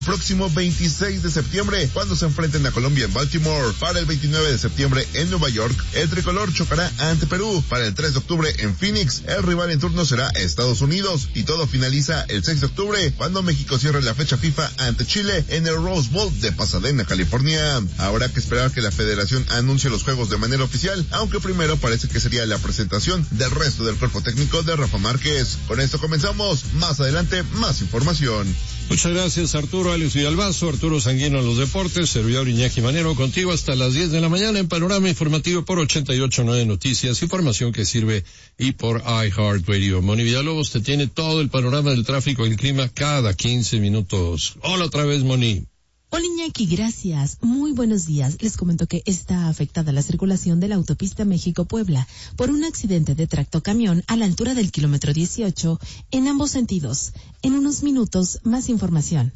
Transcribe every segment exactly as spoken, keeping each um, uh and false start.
Próximo veintiséis de septiembre, cuando se enfrenten a Colombia en Baltimore. Para el veintinueve de septiembre en Nueva York, el tricolor chocará ante Perú. Para el tres de octubre en Phoenix, el rival en turno será Estados Unidos. Y todo finaliza el seis de octubre, cuando México cierre la fecha FIFA ante Chile en el Rose Bowl de Pasadena, California. Habrá que esperar que la federación anuncie los juegos de manera oficial, aunque primero parece que sería la presentación del resto del cuerpo técnico de Rafa Márquez. Con esto comenzamos. Más adelante, más información. Muchas gracias, Arturo. Alex Villalbazo, Arturo Sanguino en los deportes, servidor Iñaki Manero, contigo hasta las diez de la mañana en Panorama Informativo por ochenta y ocho punto nueve Noticias, información que sirve, y por iHeartRadio. Moni Villalobos te tiene todo el panorama del tráfico y el clima cada quince minutos. Hola otra vez, Moni. Hola Iñaki, gracias. Muy buenos días. Les comento que está afectada la circulación de la autopista México-Puebla por un accidente de tractocamión a la altura del kilómetro dieciocho en ambos sentidos. En unos minutos, más información.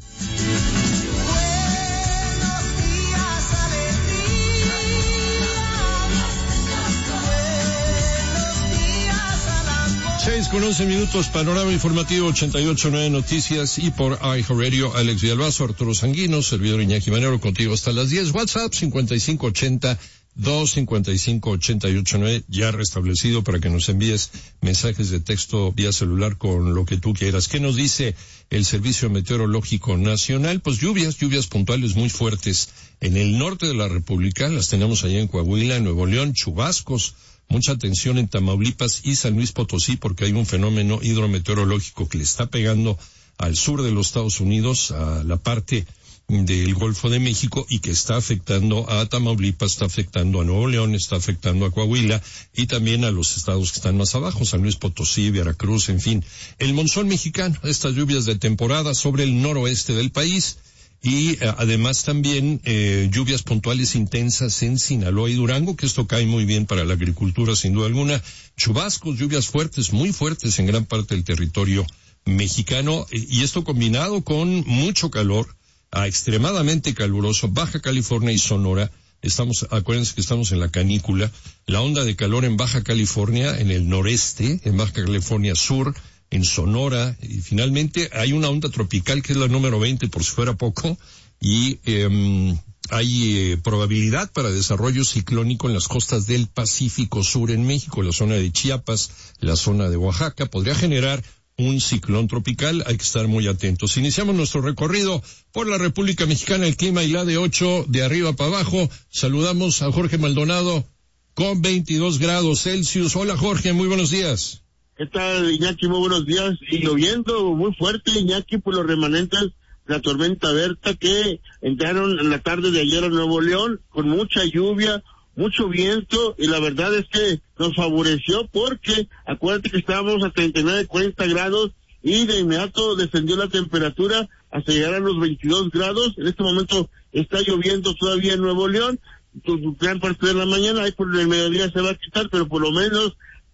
seis con once minutos, Panorama Informativo ochenta y ocho punto nueve Noticias y por iHeartRadio. Alex Villalbazo, Arturo Sanguino, servidor Iñaki Manero, contigo hasta las diez. WhatsApp cincuenta y cinco ochenta, dos cincuenta y cinco, ochenta y ocho nueve, ya restablecido para que nos envíes mensajes de texto vía celular con lo que tú quieras. ¿Qué nos dice el Servicio Meteorológico Nacional? Pues lluvias, lluvias puntuales muy fuertes en el norte de la República, las tenemos allá en Coahuila, Nuevo León, chubascos. Mucha atención en Tamaulipas y San Luis Potosí porque hay un fenómeno hidrometeorológico que le está pegando al sur de los Estados Unidos, a la parte del Golfo de México, y que está afectando a Tamaulipas, está afectando a Nuevo León, está afectando a Coahuila y también a los estados que están más abajo, San Luis Potosí, Veracruz, en fin. El monzón mexicano, estas lluvias de temporada sobre el noroeste del país. Y eh, además también eh, lluvias puntuales intensas en Sinaloa y Durango, que esto cae muy bien para la agricultura sin duda alguna. Chubascos, lluvias fuertes, muy fuertes en gran parte del territorio mexicano, eh, y esto combinado con mucho calor, a extremadamente caluroso, Baja California y Sonora. Estamos, acuérdense que estamos en la canícula, la onda de calor en Baja California, en el noreste, en Baja California Sur, en Sonora, y finalmente hay una onda tropical que es la número veinte, por si fuera poco, y eh, hay eh, probabilidad para desarrollo ciclónico en las costas del Pacífico Sur en México, la zona de Chiapas, la zona de Oaxaca, podría generar un ciclón tropical, hay que estar muy atentos. Iniciamos nuestro recorrido por la República Mexicana, el clima y la de ocho, de arriba para abajo. Saludamos a Jorge Maldonado con veintidós grados Celsius. Hola Jorge, muy buenos días. ¿Qué tal, Iñaki? Muy buenos días. Y lloviendo muy fuerte, Iñaki, por los remanentes de la tormenta Berta que entraron en la tarde de ayer a Nuevo León, con mucha lluvia, mucho viento, y la verdad es que nos favoreció porque acuérdate que estábamos a treinta y nueve, cuarenta grados y de inmediato descendió la temperatura hasta llegar a los veintidós grados. En este momento está lloviendo todavía en Nuevo León, gran parte de la mañana, ahí por el mediodía se va a quitar, pero por lo menos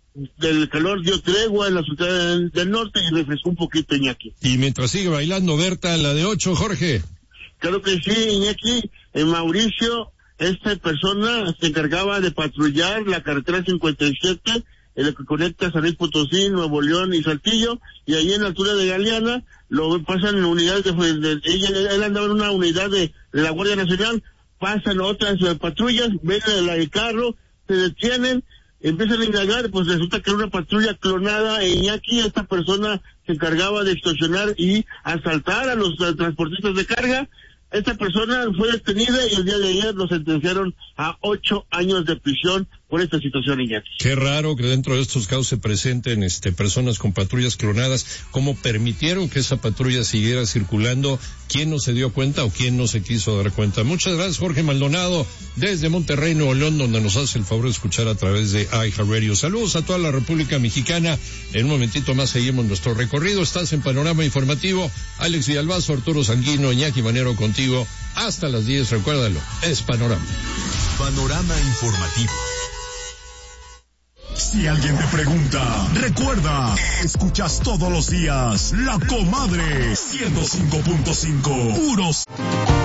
del calor dio tregua en la ciudad del norte y refrescó un poquito, Iñaki. Y mientras sigue bailando Berta, la de ocho, Jorge. Claro que sí, Iñaki. En Mauricio, esta persona se encargaba de patrullar la carretera cincuenta y siete, en la que conecta San Luis Potosí, Nuevo León y Saltillo, y ahí en la altura de Galeana, lo pasan en unidades de, de, de ella, él andaba en una unidad de, de la Guardia Nacional, pasan otras uh, patrullas, ven la del carro, se detienen, empiezan a indagar, pues resulta que era una patrulla clonada, e Iñaki, esta persona se encargaba de extorsionar y asaltar a los uh, transportistas de carga. Esta persona fue detenida y el día de ayer lo sentenciaron a ocho años de prisión por esta situación, Iñaki. Qué raro que dentro de estos casos se presenten este personas con patrullas clonadas. ¿Cómo permitieron que esa patrulla siguiera circulando? ¿Quién no se dio cuenta o quién no se quiso dar cuenta? Muchas gracias, Jorge Maldonado, desde Monterrey, Nuevo León, donde nos hace el favor de escuchar a través de iHeartRadio. Saludos a toda la República Mexicana. En un momentito más seguimos nuestro recorrido. Estás en Panorama Informativo. Alex Villalbazo, Arturo Sanguino, Iñaki Manero contigo hasta las diez. Recuérdalo, es Panorama. Panorama Informativo. Si alguien te pregunta, recuerda, escuchas todos los días La Comadre ciento cinco punto cinco, puros